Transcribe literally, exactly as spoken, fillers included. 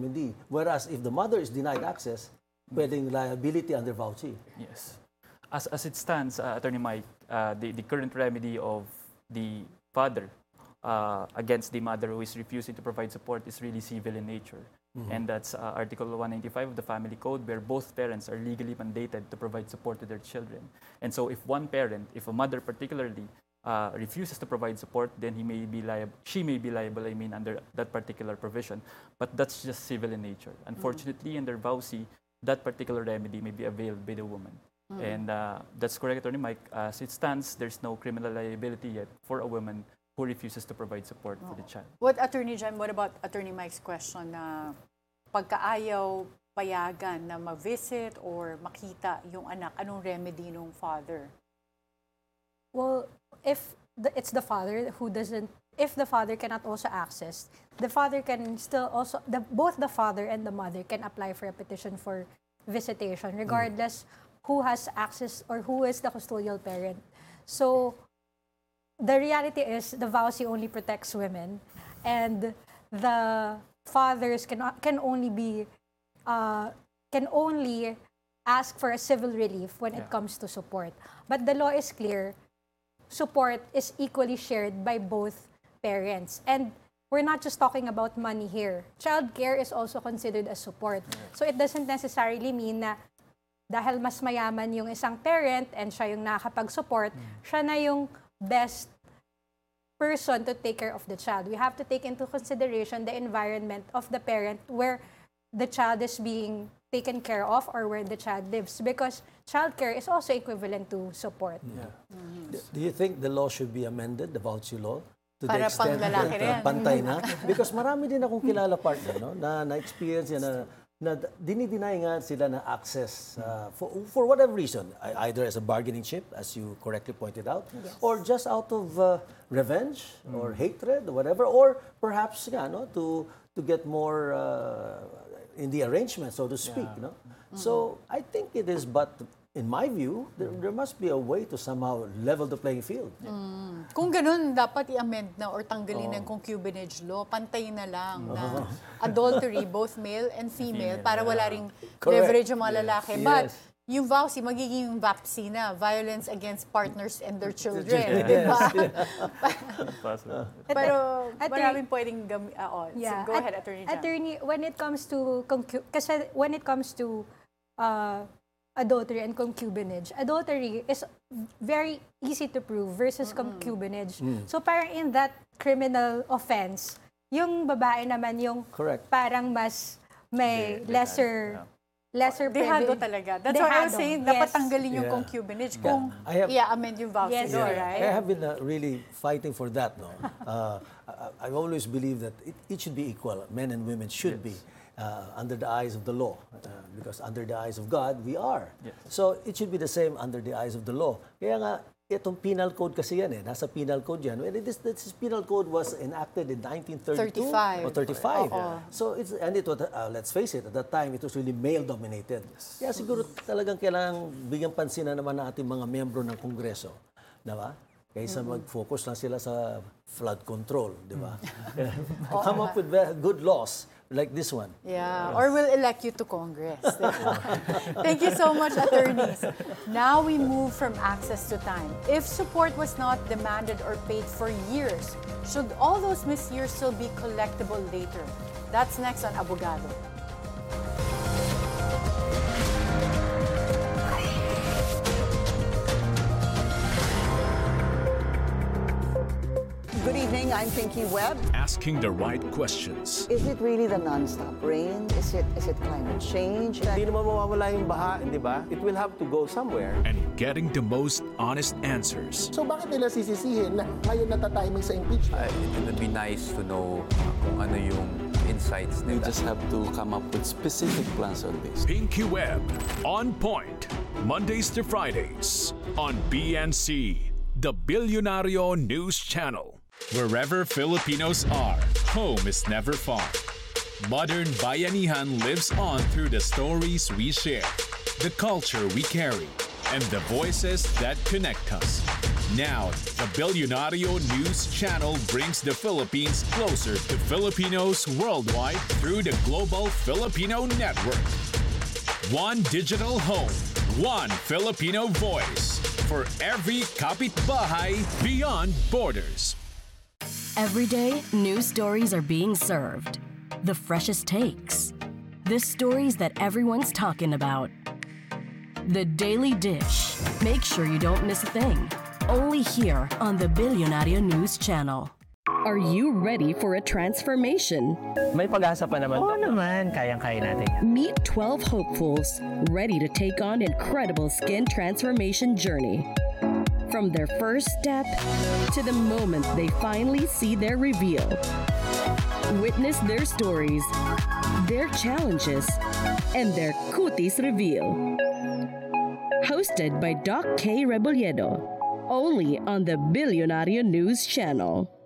hindi. Whereas if the mother is denied access, pwedeng liability under vouchy. Yes. As, as it stands, uh, Attorney Mike, uh, the, the current remedy of the father uh, against the mother who is refusing to provide support is really civil in nature. Mm-hmm. And that's uh, Article one ninety-five of the Family Code, where both parents are legally mandated to provide support to their children. And so if one parent, if a mother particularly, uh, refuses to provide support, then he may be liable, she may be liable, I mean, under that particular provision. But that's just civil in nature. Unfortunately, mm-hmm. under vouchy, that particular remedy may be availed by the woman. Mm. And uh, that's correct, Attorney Mike. As it stands, there's no criminal liability yet for a woman who refuses to provide support oh. for the child. What, Attorney Jem, what about Attorney Mike's question na pagkaayaw, payagan na ma-visit or makita yung anak, anong remedy ng father? Well, if the, it's the father who doesn't, if the father cannot also access, the father can still also, the, both the father and the mother can apply for a petition for visitation, regardless mm. who has access or who is the custodial parent. So, the reality is the vouchy only protects women, and the fathers can can only be uh, can only ask for a civil relief when yeah. it comes to support. But the law is clear: support is equally shared by both parents, and we're not just talking about money here. Child care is also considered as support. Yeah. So it doesn't necessarily mean na dahil mas mayaman yung isang parent and siya yung nakakapag-support, mm. siya na yung best person to take care of the child. We have to take into consideration the environment of the parent where the child is being taken care of or where the child lives, because child care is also equivalent to support. Yeah. Mm-hmm. Do you think the law should be amended, the vouchy law? To Para the extent pang-lalaki that uh, pantay na? Because marami din akong kilala partner, no? na na-experience yan na na dinideny nga sila na access uh, for, for whatever reason, either as a bargaining chip, as you correctly pointed out, yes. or just out of uh, revenge mm. or hatred or whatever, or perhaps yeah, no, to to get more uh, in the arrangement, so to speak. Yeah. No? Mm-hmm. So I think it is, but in my view, there, there must be a way to somehow level the playing field. Mm. Kung ganun, dapat i-amend na or tanggalin ng oh. concubinage law. Pantayin na lang oh. na adultery, both male and female, para wala ring leverage yung mga lalaki. Yes. But yes. yung vouchy, magiging V A P C na, violence against partners and their children. Yes. Diba? Pero maraming pwedeng gam... Uh, oh. Yeah. So go ahead, Attorney Jem. Attorney, when it comes to... Kasi when it comes to... Uh, adultery and concubinage. Adultery is very easy to prove versus mm-hmm. concubinage. Mm. So parang in that criminal offense, yung babae naman yung correct. Parang mas may de, lesser yeah. lesser dehado talaga. That's dehado. What I was saying. Yes. Dapat tanggalin yung yeah. concubinage yeah. kung have, i-amend yung vouchy yes. law, yeah. right? I have been uh, really fighting for that. No, uh, I, I've always believed that it, it should be equal. Men and women should yes. be. Uh, under the eyes of the law, uh, because under the eyes of God, we are. Yes. So, it should be the same under the eyes of the law. Kaya nga, itong penal code kasi yan eh. Nasa penal code yan. And this, this penal code was enacted in nineteen thirty-two. thirty-five. Or thirty-five. Oh, oh. So, it's, and it was, uh, let's face it, at that time, it was really male-dominated. Yes. Kaya siguro talagang kailangang bigyan pansin na naman ng ating mga membro ng Kongreso. Diba? Kaysa mm-hmm. mag-focus lang sila sa flood control. Diba? Mm-hmm. Come up with good laws. Like this one. Yeah, yes. Or we'll elect you to Congress. Thank you so much, attorneys. Now we move from access to time. If support was not demanded or paid for years, should all those missed years still be collectible later? That's next on Abogado. Good evening, I'm Pinky Webb. Asking the right questions. Is it really the non-stop rain? Is it is it climate change? Hindi naman mawawala yung baha, di ba? It will have to go somewhere. And getting the most honest answers. So bakit nila sisisihin na ngayon natatiming sa impeachment? Uh, it would be nice to know kung ano yung insights nila. We just have to come up with specific plans on this. Pinky Webb, On Point, Mondays to Fridays on B N C, the Billionario News Channel. Wherever Filipinos are, home is never far. Modern Bayanihan lives on through the stories we share, the culture we carry, and the voices that connect us. Now, the Billionario News Channel brings the Philippines closer to Filipinos worldwide through the Global Filipino Network. One digital home, one Filipino voice for every kapitbahay beyond borders. Every day, new stories are being served. The freshest takes. The stories that everyone's talking about. The Daily Dish. Make sure you don't miss a thing. Only here on the Billionario News Channel. Are you ready for a transformation? May pag-asa pa naman. Oo naman, kayang-kaya natin. Meet twelve hopefuls ready to take on incredible skin transformation journey. From their first step to the moment they finally see their reveal. Witness their stories, their challenges, and their cuties reveal. Hosted by Doc K. Rebolledo. Only on the Billionario News Channel.